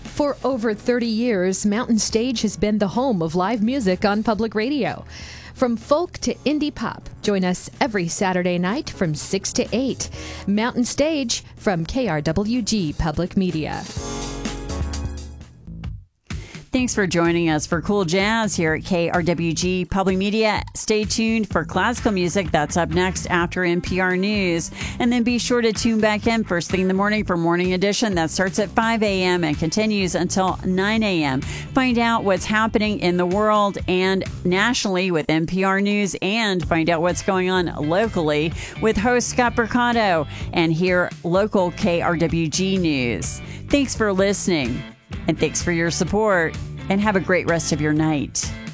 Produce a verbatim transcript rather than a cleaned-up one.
For over thirty years, Mountain Stage has been the home of live music on public radio. From folk to indie pop, join us every Saturday night from six to eight. Mountain Stage from K R W G Public Media. Thanks for joining us for Cool Jazz here at K R W G Public Media. Stay tuned for classical music. That's up next after N P R News. And then be sure to tune back in first thing in the morning for Morning Edition. That starts at five a.m. and continues until nine a.m. Find out what's happening in the world and nationally with N P R News, and find out what's going on locally with host Scott Mercado, and hear local K R W G news. Thanks for listening. And thanks for your support, and have a great rest of your night.